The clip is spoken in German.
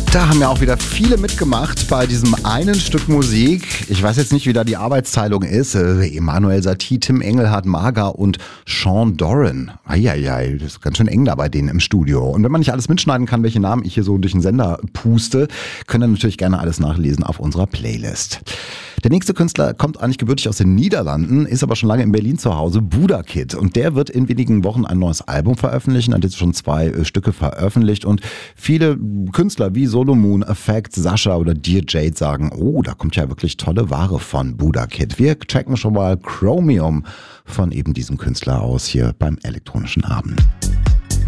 Da haben ja auch wieder viele mitgemacht bei diesem einen Stück Musik. Ich weiß jetzt nicht, wie da die Arbeitsteilung ist. Emanuel Satie, Tim Engelhardt, Marga und Sean Doran. Eieiei, das ist ganz schön eng da bei denen im Studio. Und wenn man nicht alles mitschneiden kann, welche Namen ich hier so durch den Sender puste, könnt ihr natürlich gerne alles nachlesen auf unserer Playlist. Der nächste Künstler kommt eigentlich gebürtig aus den Niederlanden, ist aber schon lange in Berlin zu Hause, Buddha Kid. Und der wird in wenigen Wochen ein neues Album veröffentlichen, hat jetzt schon 2 Stücke veröffentlicht. Und viele Künstler wie Solomon, Effect, Sascha oder Dear Jade sagen, oh, da kommt ja wirklich tolle Ware von Buddha Kid. Wir checken schon mal Chromium von eben diesem Künstler aus hier beim elektronischen Abend.